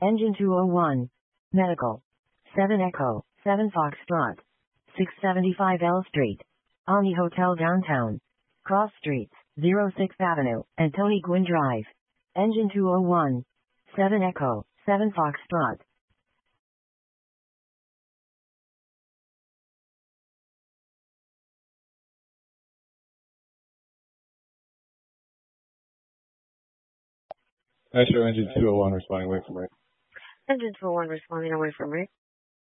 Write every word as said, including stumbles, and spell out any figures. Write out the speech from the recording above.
Engine two oh one. Medical. seven Echo, seven Foxtrot. six seventy-five L Street. Omni Hotel Downtown. Cross Streets, oh sixth Avenue, and Tony Gwynn Drive. Engine two oh one. seven Echo, seven Foxtrot. I show engine two oh one responding away from right. Engine two oh one responding away from right.